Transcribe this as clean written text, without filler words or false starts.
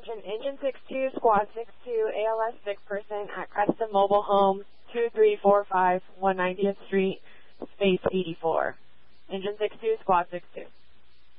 Attention, Engine 62, Squad 62, ALS sick person at Creston Mobile Home, 2345 190th Street, space 84. Engine 62, Squad 62.